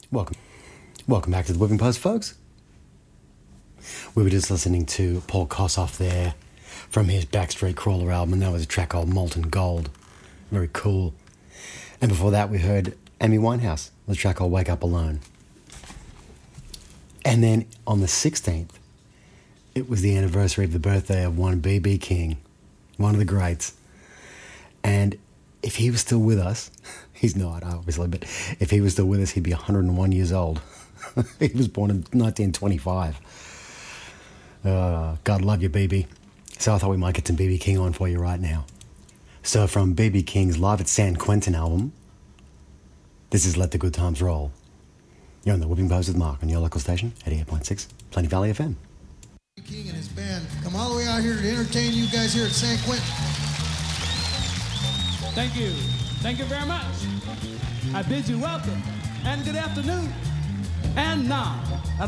Welcome. Welcome back to the Whipping Post, folks. We were just listening to Paul Kossoff there from his Backstreet Crawler album, and that was a track called Molten Gold. Very cool. And before that, we heard Amy Winehouse with a track called Wake Up Alone. And then on the 16th, it was the anniversary of the birthday of one B.B. King, one of the greats. And if he was still with us, he's not, obviously, but if he was still with us, he'd be 101 years old. He was born in 1925. God love you, BB. So I thought we might get some BB King on for you right now. So from BB King's Live at San Quentin album, this is Let the Good Times Roll. You're on the Whipping Post with Mark on your local station, 88.6, Plenty Valley FM. King and his band come all the way out here to entertain you guys here at San Quentin. Thank you. Thank you very much. I bid you welcome and good afternoon. And now,